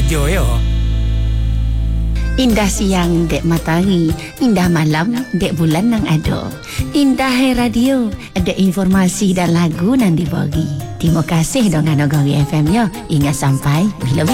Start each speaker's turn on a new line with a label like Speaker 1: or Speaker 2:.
Speaker 1: radio yo.
Speaker 2: Indah siang dek matahari, indah malam dek bulan nang ado. Indah hai radio, ada informasi dan lagu nan dibagi. Terima kasih dengan Nagari FM yo. Ingat sampai bila